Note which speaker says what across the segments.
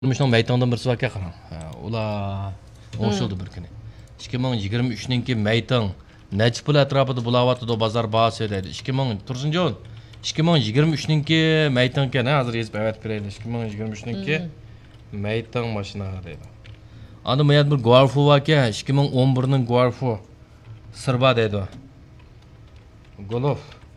Speaker 1: Müşnün meytandan birisi vakya qarang. Ular o'shildi bir kuni. 2023-ningki meytan necha pul atrofida bo'layotdi bozor bahosi deydi. Tursunjon 2023-ningki meytan ekan, hozir yezib aytib beraylik. 2023-ningki meytan mashina deydi. Ana men bir Golfu vakya 2011ning Golfu Sirba deydi. Golf.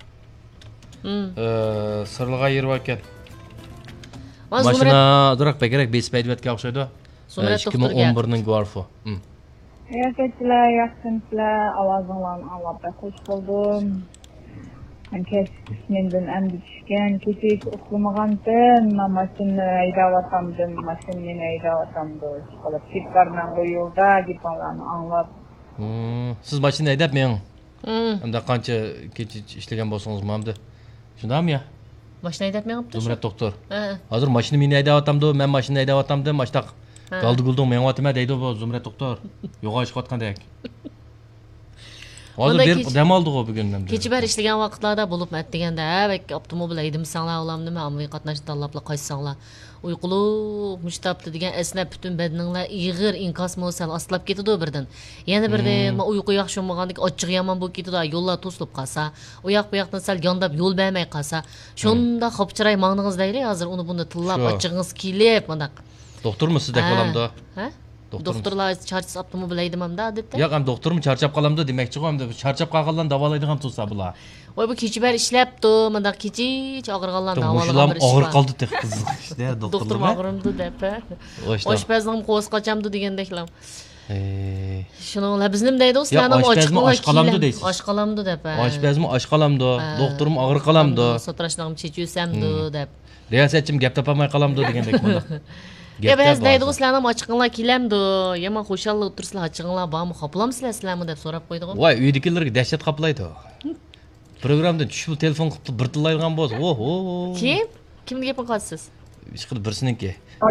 Speaker 1: Sirliga yer vakya. Maşına durak bekerek besipeydi betke okşaydı. 2011'nin Golf'u.
Speaker 2: Yaketler, yakıntılar, avazınlarını anlap hoş buldum. Kesmenden endi düşken, keçeyip okumağandım, maşını aydavatamdım, maşını aydavatamdım. Tiplarından bu yolda gipanlarını anlap.
Speaker 1: Siz maşını aydapmayın. Anda qancha keçi işlegen bolsangiz mamdı. Şundam ya?
Speaker 3: Maşını aydapmayaptı.
Speaker 1: Zumrat doktor. Hozir mashina meni aydayotamdi, men mashina aydayotamdi, mashtaq galdi-gulding menyaptimi deydi bu Zumrat doktor. Yo'qolishayotgandek. Hozir berib dam oldi-ku bugun.
Speaker 3: Kecha ber ishlagan vaqtlarda bo'lib deganda, bak avtomobil haydamsanglar olamdimi, ammo qatnashib tanlabla qaysanglar. Uyquluq mushtapti degan esnab butun badninglar ig'ir inkas mosal astlab ketadi birdan. Yana birdan uyqu yaxshi bo'lmagandek ochiq yomon bo'lib ketadi, yo'llar to'silib qolsa, u yoq bu yoqdan sal yondab yo'l bermay qolsa, shunda xopchiray mangningiz deyli, hozir uni buni tillab ochig'ingiz kelib, mandaq.
Speaker 1: Doktormisiz deb qolamda?
Speaker 3: Ha? Doktorlar charchab avtomobil haydamamda odatda.
Speaker 1: Yo'q, ham doktorim charchab qolamda demoqchi qo'yamda. Charchab qolganlarni davolaydigan tursa bular.
Speaker 3: Voy bu kecha ber ishlabdi, mandaq kecha og'irganlarni
Speaker 1: davolagan bir ish. Og'ir qoldi deb qiziq ishda
Speaker 3: doktor og'rimdi deb. Oshpazning qo'z qochamdi degandeklar. Shuninglar biznim deydi, sizlarning
Speaker 1: oshqalamdi deysiz.
Speaker 3: Oshqalamdi deb.
Speaker 1: Oshpazmi oshqalamdi, doktorim og'ir qolamdi.
Speaker 3: Sotrashnim chechusamdi deb.
Speaker 1: Riyosatchim gap topolmay qolamdi degandek mandaq.
Speaker 3: Biz deydi, sizlarning ochiqinglar kelamdi. Yomon xo'shallik o'tirsizlar, ochiqinglar bormi, qoplamsizlar sizlarmi deb so'rab qo'ydi.
Speaker 1: Voy, uydagilarga dahshat qoplaydi. Programdan tushib telefon qilib bir tillaydigan bo'lsa, oho.
Speaker 3: Kim? Kimga gapni qilasiz?
Speaker 1: Hech qilib birsiniki.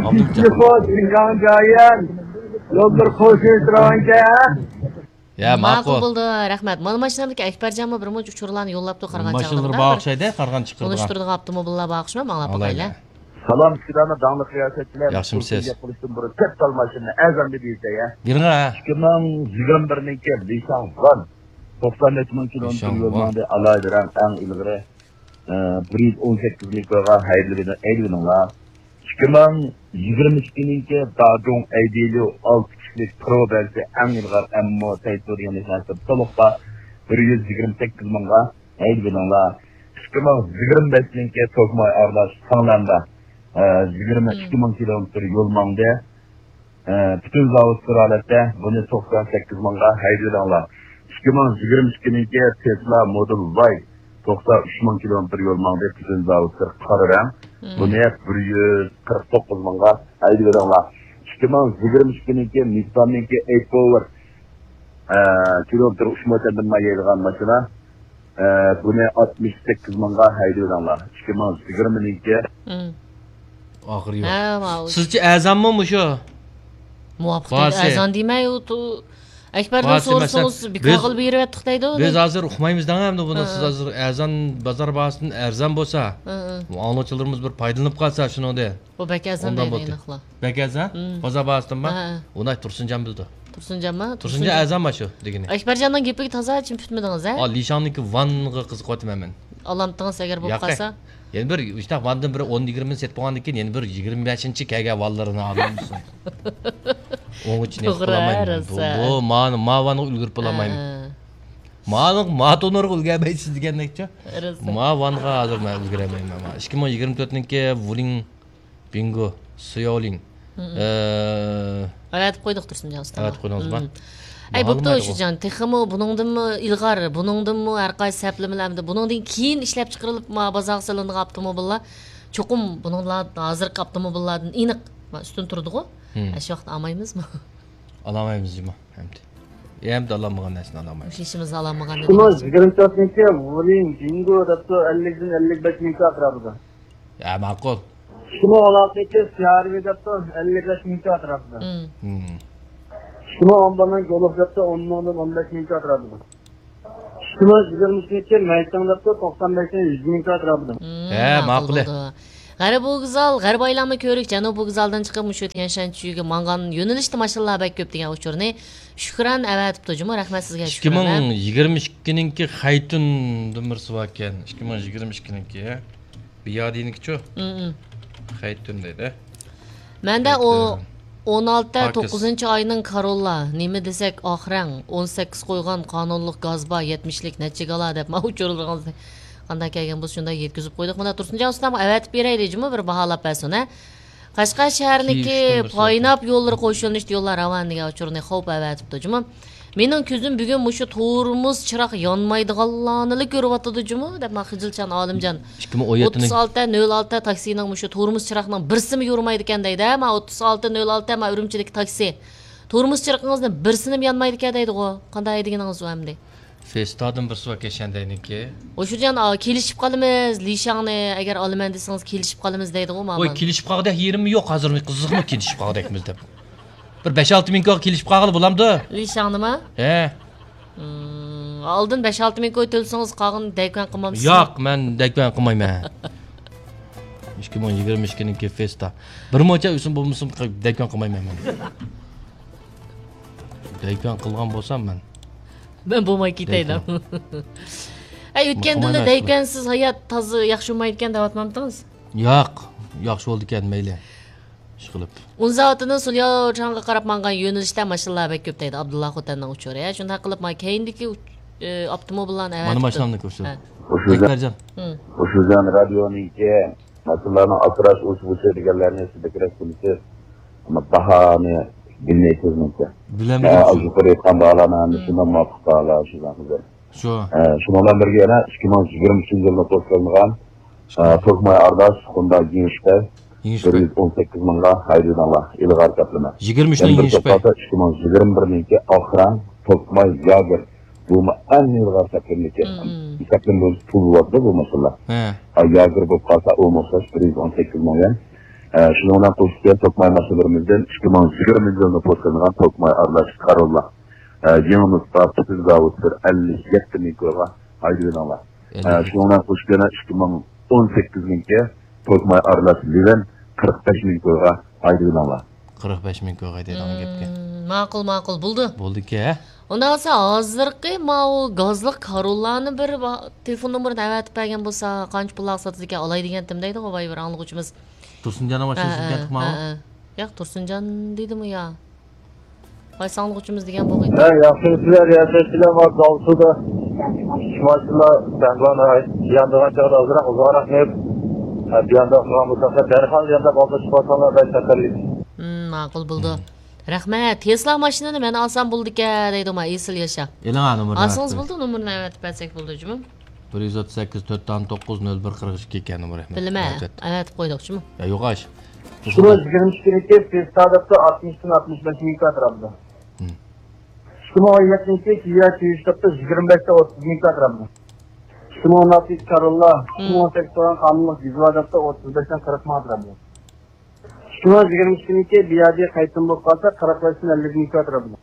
Speaker 1: Ya, ma'qul
Speaker 3: bo'ldi, rahmat. Mana mashinamdagi Akbarjonmi bir muncha uchurlarni yo'llabdi qarg'an chaqirdi.
Speaker 1: Mashinalar bag'ishaydi, qarg'an chiqirdi.
Speaker 3: Unishtirdigan avtomobillar bag'ishmi, manglar qo'yinglar.
Speaker 4: Salam sizlarni dangli riyosetchilar.
Speaker 1: Yaxshimisiz?
Speaker 4: Katta mashina azamda deysa ya.
Speaker 1: Biringa
Speaker 4: 2021-niki Nissan Van 93 ming kilometr yo'lmanda alaydiran eng ilg'iri 118 mikroga haydalganlar. 2022-niki Dajong Aidilio 6 kishilik Pro belsi eng ilg'ir ammo tayyorlangan narsa to'liqqa 128 mingga haydalganlar. 2025-niki Tokmay aralash Sanlanda 22 ming kilometr yo'l mangdi. Bütün zavod holatda buni 98 mingga haydaydilar. 2022-niki Tesla Model Y 93 ming kilometr yo'l mangdi. Bütün zavodlar qararam. Buni 149 mingga haydaydilar. 2022-niki Nissan'niki e-Power kilometr uçmadan mayilgan mashina. Buni 68 mingga haydaydilar. 2022
Speaker 1: Oxir yo'q. Sizchi azanmi shu?
Speaker 3: Muvaffaq azan demay u Akbardan so'rasangiz bikoqil beryaptiq deydi.
Speaker 1: Biz hozir uqmaymizdan hamda buni siz hozir azan bozor bahosidan arzon bo'lsa, anglovchilarimiz bir foydalanib qolsa shuningda.
Speaker 3: Bu bakazan deydi aniqla.
Speaker 1: Bakazan? Bozor bahosidanmi? Uni Tursunjon bildi.
Speaker 3: Tursunjonmi?
Speaker 1: Tursunjon azanmi shu degani.
Speaker 3: Akbarjondan gapiga toza chin tutmadingiz, ha?
Speaker 1: Lishonniki vanniga qiziqyapman.
Speaker 3: Alamtingiz agar bo'lib qolsa.
Speaker 1: Yani bir işte vandan bir 10-20 set bo'lgandan keyin yana bir 25-chi kelgan vallarini olamiz. Onun için yapılamayım. Bu ma'vani ulgurib olamayım. Ma'tonlar ulgurmaysiz degandekchi. Ma'vanga hozir men ulguramayman. 2024-niki Wuling Bingo Sioling.
Speaker 3: Aytib qo'ydik Tursunjon usta.
Speaker 1: Aytib qo'ydingizmi?
Speaker 3: Ay bo'pti o'shajon, texmi buningdanmi ilg'ari, buningdanmi har qaysi saplamalarda, buningdan keyin ishlab chiqarilib bozorga solingan avtomobillar cho'qim buninglar hozirgi avtomobillardan aniq ustun turdi-ku. Shu vaqt olmaymizmi?
Speaker 1: Olamaymizmi? Endi olamagan narsani olamaymiz.
Speaker 3: Ishimiz olamagan.
Speaker 4: 2024-niki Wuling Bingo debdi 50-55 ming atrofida.
Speaker 1: Ya ma'qul.
Speaker 4: 2016-niki Sharvi debdi 55 ming atrofida. 2011-dan Golf debdi 10-dan 15 ming atrofida. 2023-niki Maytang debdi 95-dan 100 ming atrofida.
Speaker 1: Ma'qul.
Speaker 3: G'arib O'g'izal, G'arib aylanma ko'rik, Janub O'g'izaldan chiqib mushu Tianshan chuyiga mangan yo'nalishda mashallah bak ko'p degan uchurni shukran avatibdi juma, rahmat sizga shukran.
Speaker 1: 2022ninki Xaytun demirsi bor ekan. 2022ninki, Biyadiniki-chu. Xaytun deydi.
Speaker 3: Menda o 16-9 ayning Karolla, nima desak oxirang 18 qo'ygan qonunliq gazba 70lik necha gala deb ma uchurilgan. Qanday kelgan bo'lsa shunday yetkazib qo'ydik. Mana Tursunjon ustam avatib beraylik juma bir baholab bersin, ha. Qashqa shaharniki poynab yo'llari qo'shilishdi, yo'llar ravan degan uchurni xo'p avatibdi juma. Mening ko'zim bugun mushu to'rimiz chiroq yonmaydiganlarni ko'ryapti juma deb men Xijilchan Olimjon 3606 taksining mushu to'rimiz chiroqning birsimi yurmaydi ekan deydi. Men 3606 men Urumchilik taksi. To'rimiz chiroqingizni birsini ham yonmaydi ekan deydi-ku. Qanday deganingiz u hamdi?
Speaker 1: Festadın bir suva keşendeyniki.
Speaker 3: O'shujan kelishib qolamiz, Lishangni agar olaman desangiz kelishib qolamiz deydi-ku men.
Speaker 1: Voy kelishib qoldik yerimi yo'q hozir qiziqmi kelishib qoldikmiz deb. Bir 5-6 ming koy kelishib qolg'ili bo'lamdi.
Speaker 3: Lishangnimi?
Speaker 1: He.
Speaker 3: Oldin 5-6 ming koy to'lsangiz qolgan dakvan qilmamsiz.
Speaker 1: Yo'q, men dakvan qilmayman. 2022ninki festa. Bir mocha usun bo'lmasam dakvan qilmayman men. Dakvan qilgan bo'lsam men.
Speaker 3: Ben bo'lmay ketaydim. Ay o'tgan yilda daykansiz hayot toza yaxshi bo'lmaydi ekan deyapmanmiz?
Speaker 1: Yo'q, yaxshi bo'ldi ekan mayli. Ishqilib.
Speaker 3: Unzavatining Sulyo changga qarab mangan yo'nalishda mashallah bek ko'p deydi Abdulloh Xotandan uchur. Shunday qilib men keyindiki avtomobillarni
Speaker 1: Mana mashinamni ko'rsat.
Speaker 5: O'shudan radioninki masalalarni asrash o'sha deganlarni sizga kerak bo'lsa, bahoni bilmaysiz menga.
Speaker 1: Bilamiz.
Speaker 5: Yuqori aytgan baholarni shundan muvofiq baholar shundan. Shundan birga yana 2023-yilda to'xtatilgan To'qmay Ardash Honda Genishda 118 mingga hayronlar ilg'or kaplama.
Speaker 1: 23 Genishda
Speaker 5: 2021ninki oxiran To'qmay Yager bu en ilg'or kaplamniki. Kaplamning pul bo'ldi bu masala. Yager bu qolsa u masala 118 ming. Şundan qo'shib To'qmay masalarimizdan 2020-yilda to'xtatilgan To'qmay Ardash Karolla Yengimiz tartibsiz zavutlar 57 ming ko'ra hayronlar. Şundan qo'shib 2018 mingga To'qmay Ardash Liven 45 ming ko'ra hayronlar.
Speaker 1: 45 ming ko'ra deydigan gapga.
Speaker 3: Ma'qul bo'ldi.
Speaker 1: Bo'ldi-ki.
Speaker 3: Unda olsa hozirgi mau gazliq Karollani bir telefon nomerini avatib bergan bo'lsa, qancha pul sotadi ekan olay degan timdaydi qo'y bir anglag'uvchimiz.
Speaker 1: Tursunjon mashinasi ketibmi?
Speaker 3: Yo'q, Tursunjon deydimi yo? Qaysi anglag'uvchimiz degan bo'g'iydi.
Speaker 4: Yaxshilar, yaxshilar bor davsuda. Mashinalar tanlana yandagan chog'da uzoqroq neb. Buyanda qilgan bo'lsa, darhol yanda qoldirib qo'ysalar baytatarlik.
Speaker 3: Ma'qul bo'ldi. Rahmat. Tesla mashinani men olsam bo'ldi-ku deydi men esil yasha.
Speaker 1: Elang nomerni.
Speaker 3: Olsangiz bo'ldi, nomerni avatib bersak bo'ldi juma.
Speaker 1: 138 409 0142 ekan nomer.
Speaker 3: Bilma, avatib qo'ydikmi?
Speaker 1: Yo'q ash.
Speaker 4: 2022 Festadapta 60 65 ming atrofida. 2017 Kia Kyustapta 25 30 ming atrofida. 2016 Corolla 2018 qonunliq Vizvadapta 35 dan 40 ming atrofida. 2022 Biyadi Xaytun bo'lib qolsa 45 dan 50 ming atrofida.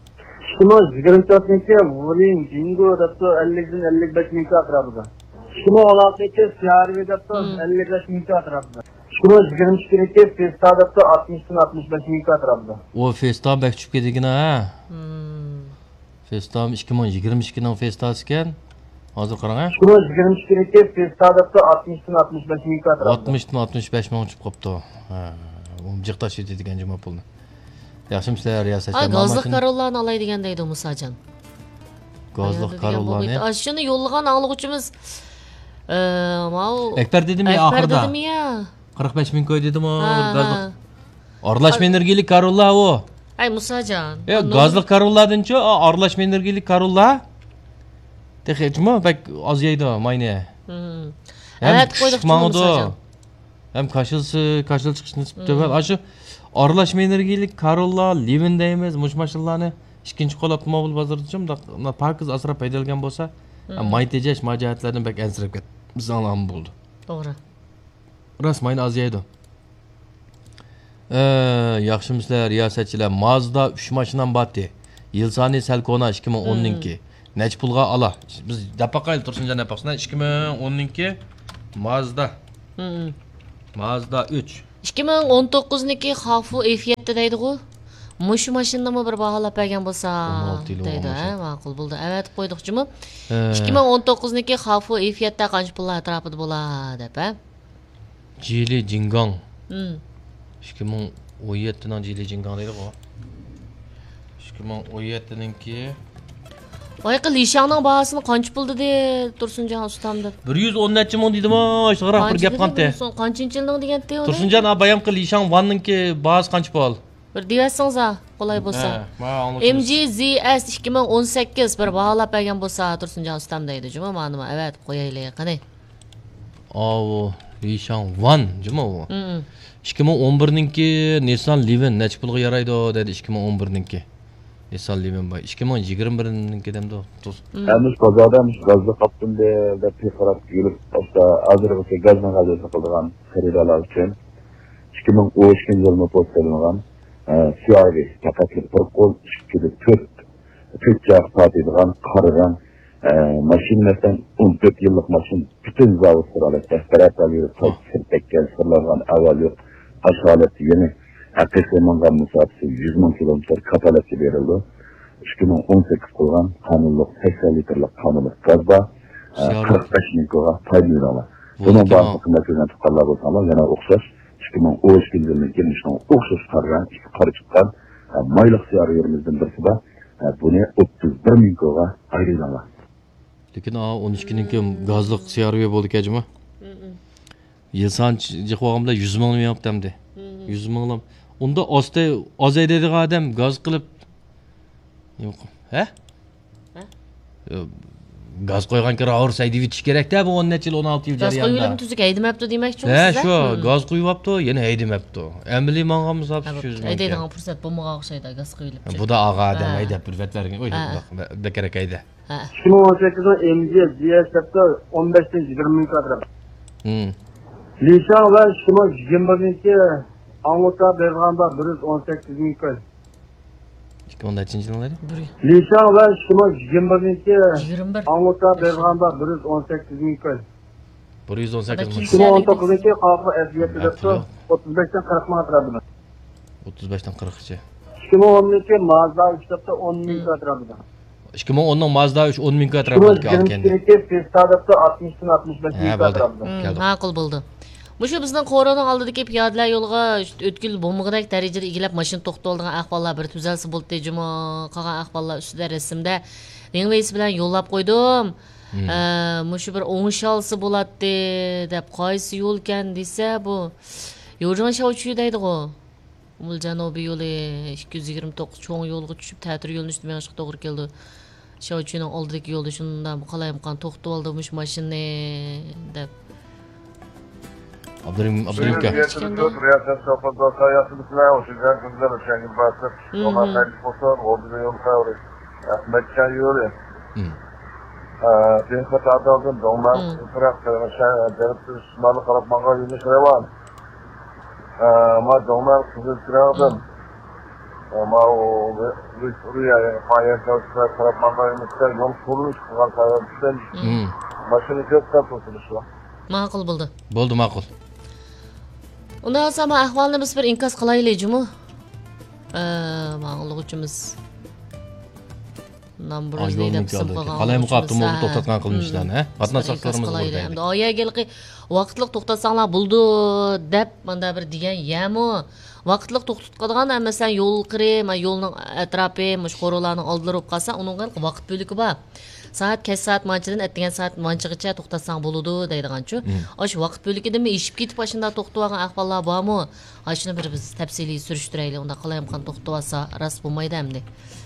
Speaker 4: 2024 Volin Jingo dapta 50 dan 55 ming atrofida. 2016 Siyarvi dapta 55 ming atrofida. 2022 Festadapta 60 dan 65 ming atrofida.
Speaker 1: O Festa bek tushib ketgan ha. Festa 2022 ning Festasi ekan. Hozir qarang ha.
Speaker 4: 2022 Festadapta 60 dan 65 ming atrofida.
Speaker 1: 60 dan 65 ming tushib qopti. Ha. Bu jiqtash etadigan juma pulni. Yaxshimisilar riyosatchi?
Speaker 3: Gazliq Karollani olay degan deydi Musajon.
Speaker 1: Gazliq Karollani.
Speaker 3: Shuni yo'llagan anglag'uvchimiz mau
Speaker 1: Ekber dedimi ya oxirida? 45 ming koy dedimi? Gazliq. Aralashma energiyalik Karolla o.
Speaker 3: Ay Musajon.
Speaker 1: Gazliq Karolladan-chi, aralashma energiyalik Karolla. Texetmi? Bak oz yeydi mayne.
Speaker 3: Evet qo'ydik Musajon.
Speaker 1: Hem kaşıl çıkışını tüvel. Aşı aralashma energiyalik Karolla, Liven deymiz, mush mashinlarni ikkinchi qo'l avtomobil bozorida da parkiz asrab haydalgan bo'lsa, maytejash majoratlardan bak ansirab ketdi. Biz alam bo'ldi.
Speaker 3: To'g'ri.
Speaker 1: Rasmayni aziydi. Yaxshimisilar riyosatchilar? Mazda 3 mashinam batdi. Yil soni Salkona 2010ninki. Nech pulga ola? Biz dapaqayl Tursunjon apaqsina 2010ninki Mazda. Mazda 3.
Speaker 3: 2019'niki Xafu F7 deydi-ku. Mushu mashinani bir baholab bergan bo'lsa,
Speaker 1: 16 yil
Speaker 3: deydi,
Speaker 1: bo'lgan
Speaker 3: ma'qul bo'ldi. Evet, qo'ydiqchimi? 2019'niki Xafu F7 qancha pullar atrofida bo'ladi deb, ha?
Speaker 1: Jili Jingang. 2017'ning Jili Jingang deydi-ku. 2017'ninki
Speaker 3: Oyqi Lishangning bahosini qancha pul dedi Tursunjon ustam deb.
Speaker 1: 110 necha ming deydimi? Shig'roq bir gap qancha.
Speaker 3: Qanchinchi yilning deganda edi.
Speaker 1: Tursunjon bayam qil Lishang Vanninki bahosi qancha pul?
Speaker 3: Bir deyasizlar, qolay bo'lsa. MGZS 2018 bir baholab bergan bo'lsa Tursunjon ustam deydi. Juma ma'lum, evet, qo'yaylik, qanday?
Speaker 1: O Lishang Van, juma u. 2011'ninki Nissan Livin necha pulga yaraydi dedi 2011'ninki. Nissan Livin bay. 2021'ninki demdi.
Speaker 5: Hamiz bozorda gazlı kaptımda ve piqarab yürüp hazırlıkta gazla gazete kıldıgan xeridalar için 2013 yılında postlanılan CRV paketli bir kol 4 cevap saatiydiğen karıran maşinlerden 14 yıllık maşin bütün zavut sıralı testerat alıyor, sırtekkel sırlardan evvel yok, aşağılet yeni Aksemangan musafisi 100 bin kilometre kapaleti verildi. 2018 kurgan kanunluk 80 litrelik kanunluk gazda 45 bin koga paylayla. Bunun bazı hükümetine tutarlar olsalar yana okşaş 2013 yılının gelmişten okşaş kargan, karı çıkan maylık siyarı yerimizden birisi de bunu 31 bin koga ayrılanlar.
Speaker 1: Lekin 13'ninki gazlık siyarı oldu ki acaba? Yılsan çıkvağımda 100 bin yaptım de. 100 bin. Onda az edediği adam gaz kılıp yok. He? Gaz koygan kere ağır saydı bitiş gerek de bu 10 yıl 16 yıl
Speaker 3: jarayonda. Gaz koyulum tuzuk eydimapti demek mi size?
Speaker 1: He, şu gaz koyupaptı, yine eydimapti. Emili mangam sap sözüm.
Speaker 3: Eydeydiğen fırsat bulmağa oxşaydı gaz koyulup.
Speaker 1: Bu da ağa adam eydep bir vetvergin. Oy, bekerek eyde.
Speaker 4: 2018'de MG GSF'de 15'ten 20 bin kadar. Lişan ve 2021'deki Anlıkta Bergam'da 118 bin köy.
Speaker 1: 2010 yılları?
Speaker 4: Lişan ve 2021'deki Anlıkta Bergam'da 118 bin köy.
Speaker 1: 118 bin.
Speaker 4: 2019'daki Kafa F7'de 35'ten 40 bin atrabına.
Speaker 1: 35'ten 40'cı.
Speaker 4: 2012 Mazda 3'te 10 bin atrabına.
Speaker 1: 2010'dan Mazda 3 10 bin atrabına aldı kendi.
Speaker 4: 2022 Fiesta'da 60'tan 65 bin atrabına.
Speaker 3: Ma'qul bo'ldi. Mushu bizning Qo'roning oldidagi piyodalar yo'lga o'tkil bo'lmagan darajada egilib mashina to'xtab olgan ahvollar bir tuzalsa bo'ldi juma qolgan ahvollar ustida rasmda Ringways bilan yo'llab qo'ydim. Mushu bir o'ngshaalsa bo'ladi deb qaysi yo'l ekan desa bu yo'ljon shovchi deydi-ku. Ul janubiy yo'li 229 cho'ng yo'lga tushib ta'tir yo'lni ustida chiqib to'g'ri keldi. Shovchining oldidagi yo'lda shundan qalayimqan to'xtab oldi mush mashina deb
Speaker 1: Abdurrahim ka.
Speaker 6: Riyasat safhada sayasını olacak kızlar için bahset. Onlar sayısı fotoğraf orada yol sayıyor. Ahmet Çayıyor. Ben katada aldım. Onlar bıraktı. Derip sınavı kalıp manga yürüyüş revan. Ama onlar kızıl kıraldım. Ama o rüyaya fayet çalıştılar. Kalıp manga yürüyüş yol kuruluş kılan sayarmışlar. Başını göster tutuluşu.
Speaker 3: Ma'qul bo'ldi.
Speaker 1: Bo'ldi ma'qul.
Speaker 3: Undan sonra ahvolni biz bir inkos qilaylikmi? Ma'qulligimiz. Nambrozli deb sim qo'ygan.
Speaker 1: Qalay muqattimni to'xtatgan qilmishlarni, ha? Qatnashchilarimiz bo'ldi.
Speaker 3: Endi oyagelqi vaqtliq to'xtatsanglar bo'ldi deb menda bir degan yami. Vaqtliq to'xtatadigan masalan yo'l qiri, yo'lning atrofi, mush qo'rolarning oldilari bo'lib qolsa, uning vaqt bo'ligi bor. Saat kaç saat mançadan ettiğin saat mançagacha to'xtatsan bo'ladi deydiganchu. Osh vaqt bo'ligidimi ishib ketib başında to'xtab olgan ahvollar bormi? Shuni bir biz tafsiliy surishtiraylik. Unda qalayimqan to'xtab olsa rast bo'lmaydi endi.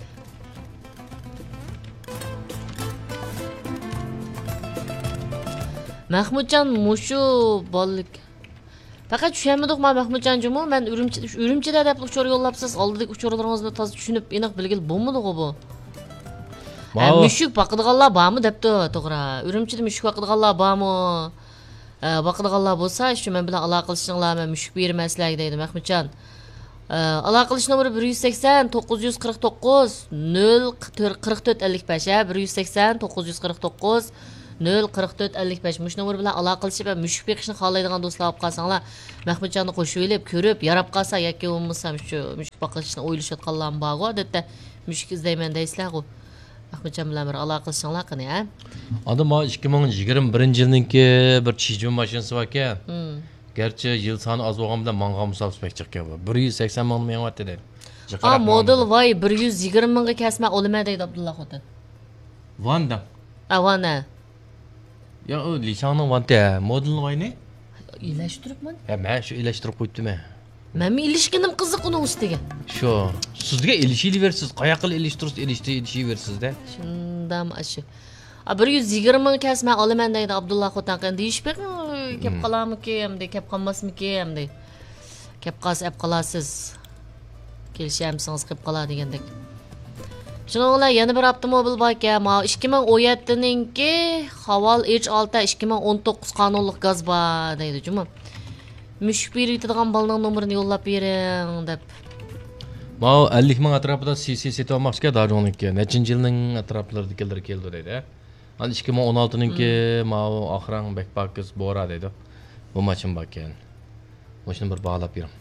Speaker 3: Mahmudjon mushu bollik. Faqat tushunmadik Mahmudjonjumu, men Urumchida deb uçur yo'llabsiz, oldidagi uçurlaringizni toza tushunib, aniq bilgil bo'lmadi-ku bu. Müşük bakıdığanlar barmı depti to'g'ri. Urumchida müşük bakıdığanlar barmı? Bakıdığanlar bo'lsa, shu men bilan aloqa qilishinglar, men müşük bermaslik deydi Mahmudjon. Aloqa qilish nomeri 180 949 044 55 180 949 04455 mush nomer bilan aloqa qilishib va mushuk beqishni xohlaydigan do'stlar olib qolsanglar, Mahmudjonni qo'shib olib, ko'rib, yarab qolsa yoki bo'lmasam shu mushuk boqishni o'ylashayotganlar bor-ku, odatda mushuk izlayman deysizlar-ku. Mahmudjon bilan bir aloqa qilsanglar qani, ha?
Speaker 1: Adam 2021-yilninki bir chijun mashinasi bor ekan. Gerçi yıl sonu az bo'lganida manga misol spek chiqqan bu. 180 ming mengyapti deydi.
Speaker 3: Model Y 120 mingga kasma olaman deydi Abdulla Xotin.
Speaker 1: Vanda.
Speaker 3: Vanda.
Speaker 1: Ya o lisanın vanda model Y ne?
Speaker 3: İyileştiribman.
Speaker 1: Ya men shu ilashtirib qo'yibdim.
Speaker 3: Men ilishkinim qiziq uning ustiga.
Speaker 1: Shu. Sizga ilishiyversiz, qayoqqa ilishtirasiz-ilishiyversiz-da.
Speaker 3: Shundam shu. 120 ming kasma olaman deydi Abdulla Xotin deyishib kep qolamiki, hamda kep qolmasmiki, hamda kep qolsa ap qolasiz. Kelishamiz qilib qolar degandek. Shuningdek yana bir avtomobil bor ekan, 2017-ninki Haval H6 2019 qonunliq gaz bor deydi, juma. Mushuk beradigan balaning nomerini yo'llab bering deb.
Speaker 1: Ma 50 ming atrofida CC setib olmoqchiga Dajoniki. Nechinchi yilning atroflarida keldi deydi. Hani 2016'ninki ma oxiran Bekpakiz Bora deydi. Bu maçın bak yani. Maçını bir bağlap yerim.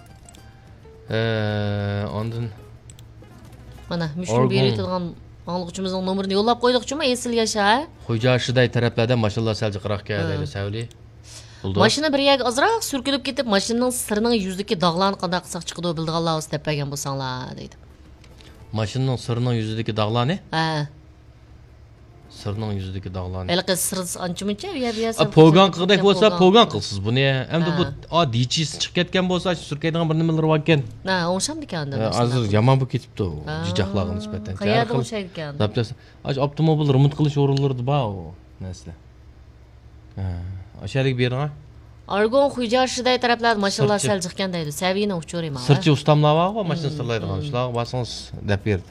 Speaker 1: Ondan
Speaker 3: mana mushuk beradigan anlıqçımızın nomerini yo'llab qo'ydik-ku, esil yasha.
Speaker 1: Xo'jashiday taraflardan mashallah saljiqroq keldi Savli.
Speaker 3: Mashina bir yak azroq surkilib ketib, mashinaning sirining yuzidagi dog'larni qanday qilsak chiqadi bildiganlar o'zi deb bergan bo'lsanglar deydi.
Speaker 1: Mashinaning sirining yuzidagi dog'larni?
Speaker 3: Ha.
Speaker 1: Sirning yuzidagi dog'larni.
Speaker 3: Elqi siringiz ancha-muncha yab-yasa.
Speaker 1: Pogon qildik bo'lsa, pogon qilsiz buni. Endi bu dichisi chiqib ketgan bo'lsa, surkaydigan bir nimalar bor ekan.
Speaker 3: Ha, o'shamdi ekan.
Speaker 1: Hozir yomon bo'lib ketibdi u. Jijoqlarga nisbatan.
Speaker 3: Qayerda o'shaydi ekan?
Speaker 1: Dabdasi. Avtomobil remont qilish o'rinlarida bor u narsa. Ha, o'shalik bering.
Speaker 3: Argon Xo'jashiday taraflarda mashallah sal chiqqan deydi. Saviyni uchirayman.
Speaker 1: Sirchi ustamlar bor, mashina sirlaydigan. Shular basangiz deb berdi.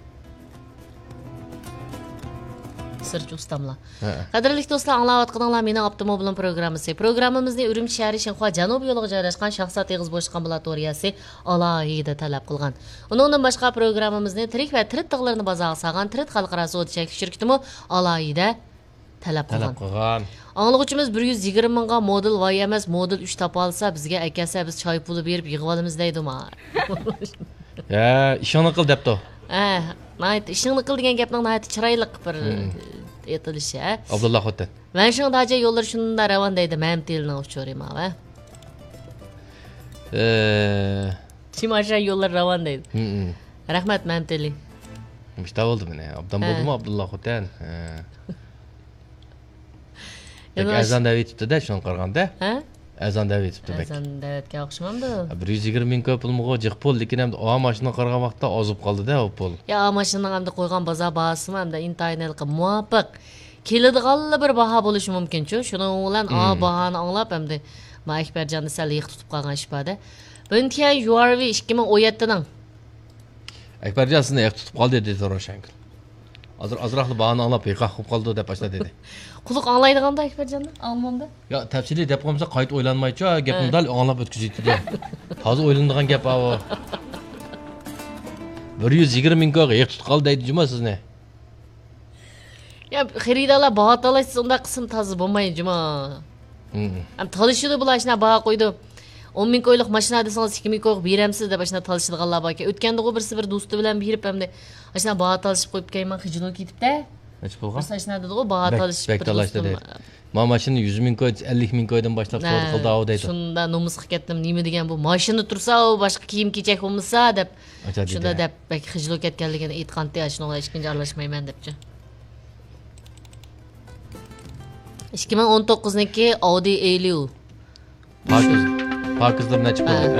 Speaker 3: Sirchi ustamlar. Qadrli do'stlar, anglayotganinglar mening avtomobilim programmasi. Programmamizni Urumchi shahri Shinxua janubiy yo'liga joylashgan shaxsat eg'iz bo'sh ambulatoriyasi alohida talab qilgan. Uningdan boshqa programmamizni tirik va tirit tig'larni bozog'i salgan tirit xalqaro savdo shirkatimi alohida talab qilgan. Anglag'uchimiz 120 mingga model Y emas, model 3 topa olsa, bizga akasa biz choy puli berib yig'ib olamiz deydi-ma.
Speaker 1: Ya, ishingni qil debdi.
Speaker 3: Nayt ishingni qil degan gapning nayt chiroyli bir aytilishi.
Speaker 1: Abdulla Xotin.
Speaker 3: Men shunga daja yo'llar shunda ravon deydi, men telni o'chirayman, va. Chimasha yo'llar ravon deydi. Rahmat, men teli.
Speaker 1: Mishta bo'ldi meni. Abdan bo'ldimi Abdulla Xotin? Azan davitibdi-da, shuni qaraganda. Ha? Azan davitibdi bek.
Speaker 3: Azan davitga o'xshamamdi.
Speaker 1: 120 ming pulmi jiq pul, lekin ham o mashina qargan vaqtda ozib qoldi-da u pul.
Speaker 3: Ya, mashinaning hamda qo'ygan bozor bahosimi hamda internetga muvofiq keladigan bir baho bo'lishi mumkin-ku. Shuning bilan bahoni anglab hamda Akbarjonni sal yiq tutib qolgan ishbada. Buntiya URV 2017 ning.
Speaker 1: Akbarjon sizni yiq tutib qoldi dedi Roshankul. Azroqli bahoni anglab yiqaq qilib qoldi deb başla dedi.
Speaker 3: Quliq anglaydiganda Akbarjonni, almonda.
Speaker 1: Ya, tafsili deb qo'ymasa qayta o'ylanmaychi, gapni dal anglab o'tkazaydi. Hozir o'ylanadigan gap bu. 120 mingga yiq tutib qoldi deydi juma sizni.
Speaker 3: Ya, xaridorlar baho talashsiz unda qism tozi bo'lmaydi juma. Ham talishidi bulashna baho qo'ydi. 10 ming qo'yliq mashina desangiz 2 ming qo'yib beramsiz deb ashna talishadiganlar bor ekan. O'tganda u birsi bir do'sti bilan berib hamda ashna baho talishib qo'yib kelman xijilon ketibdi. Nech bo'lgan? Ashna dedi u baho talishib
Speaker 1: qo'ydi. Ma mashina 100 ming qo'y, 50 ming qo'ydan boshlab savdo qildi o deydi.
Speaker 3: Shunda nomus qilib ketdim. Nima degan bu mashina tursa, u boshqa kiyim-kechak bo'lmasa deb. Shunda deb bak xijilon ketganligini aytganda, shunga hech kimga aralashmayman debchi. 2019-niki Audi A-Leo.
Speaker 1: Pakizlar necha bo'ldi?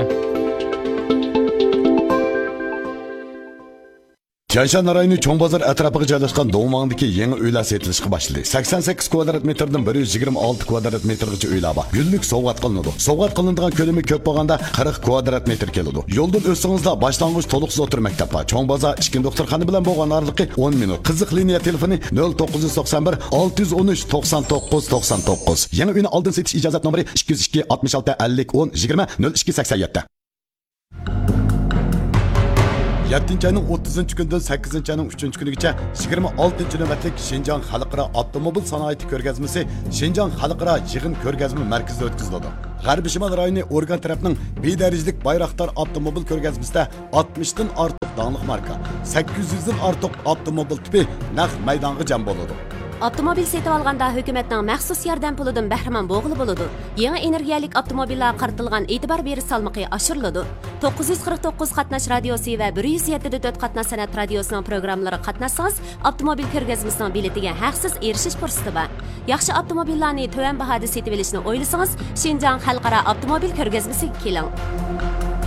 Speaker 7: Tianshan rayoni Cho'ng bozor atrofiga joylashgan Do'ngmangdagi yangi uylar sotilishga boshladi. 88 kvadrat metrdan 126 kvadrat metrgacha uylar bor. Yillik sovg'at qilinadi. Sovg'at qilinadigan ko'lami ko'p bo'lganda 40 kvadrat metr keladi. Yo'ldan o'tsangizlar boshlang'ich to'liqsiz o'tir maktab bor. Cho'ng bozor ichki doktorxona bilan bo'lgan oraliqi 10 minut. Qiziq liniya telefoni 0991 613 99 99. Yangi uyni oldin setish ijozat nomeri 202 66 50 10 20 0287. 7 ayning 30 kundan 8 ayning 3 kunigacha 26 navbatlik Şinjan Xalqaro avtomobil sanoati ko'rgazmasi Şinjan Xalqaro yig'in ko'rgazma markazida o'tkaziladi. G'arbiy Shimol rayoni organ tarafining bedarajlik Bayraktar avtomobil ko'rgazmasida 60 dan ortiq danglik marka, 800 dan ortiq avtomobil tipi naq maydonga jam bo'ladi.
Speaker 8: Avtomobil setib olganda hukumatning maxsus yordam pulidan bahramand bo'lg'ili bo'ladi. Yangi energiyalik avtomobillar qaratilgan e'tibor berish salmoqi oshiriladi. 949 qatnash radiosi va 107.4 qatnash san'at radiosining programmalari qatnashsangiz, avtomobil ko'rgazmasining biletiga haqsiz erishish fursati bor. Yaxshi avtomobillarni to'van bahoda setib olishni o'ylasangiz, Şinjan Xalqaro avtomobil ko'rgazmasiga keling.